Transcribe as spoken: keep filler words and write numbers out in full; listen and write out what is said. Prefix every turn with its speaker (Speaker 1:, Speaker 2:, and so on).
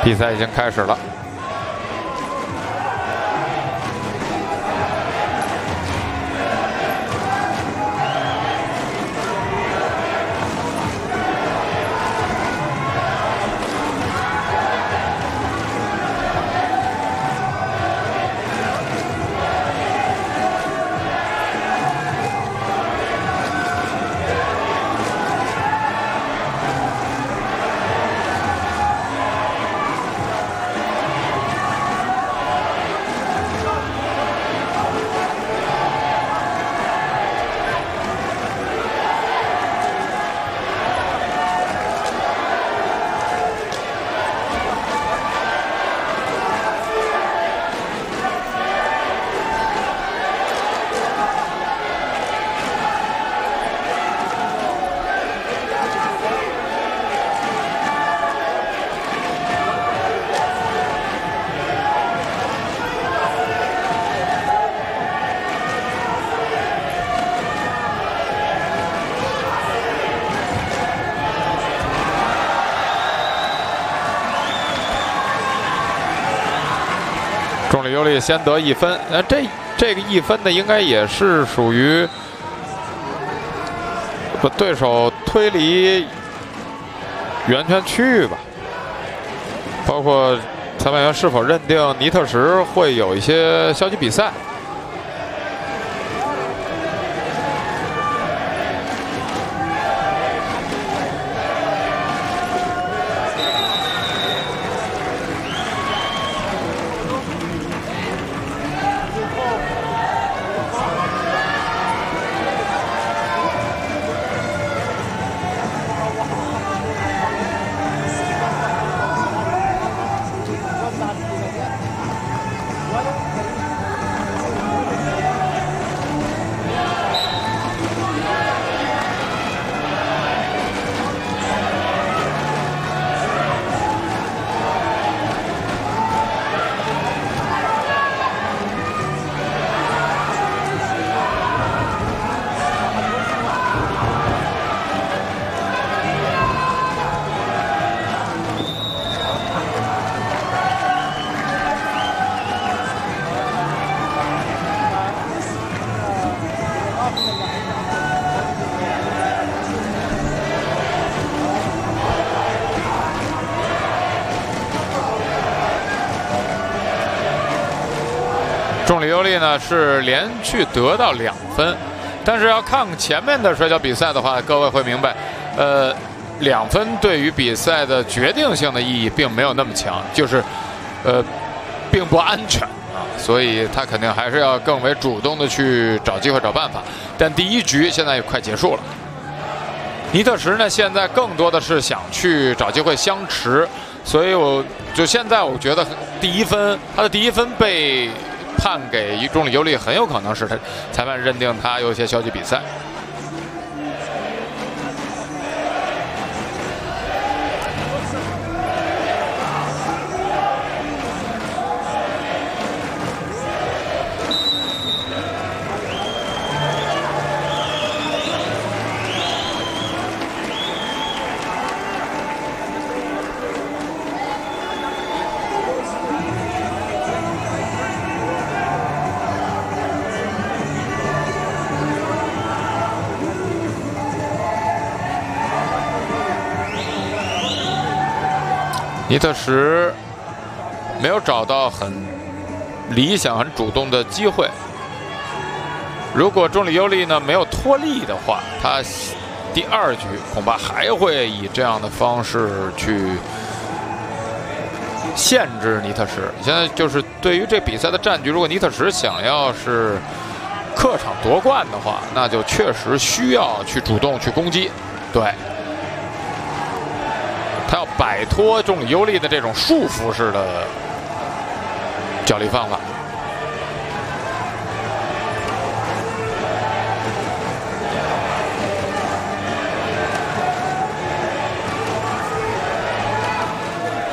Speaker 1: 比赛已经开始了。中里尤利先得一分，那这这个一分呢，应该也是属于把对手推离圆圈区域吧。包括裁判员是否认定尼特什会有一些消极比赛。中里尤利呢是连续得到两分，但是要看前面的摔跤比赛的话，各位会明白，呃，两分对于比赛的决定性的意义并没有那么强，就是，呃，并不安全啊，所以他肯定还是要更为主动的去找机会、找办法。但第一局现在也快结束了，尼特什呢现在更多的是想去找机会相持，所以我就现在我觉得第一分，他的第一分被判给中里尤利，很有可能是他裁判认定他有一些消极比赛。尼特什没有找到很理想、很主动的机会。如果中里尤利呢没有脱力的话，他第二局恐怕还会以这样的方式去限制尼特什。现在就是对于这比赛的战局，如果尼特什想要是客场夺冠的话，那就确实需要去主动去攻击，对。他要摆脱中里尤利的这种束缚式的角力方法。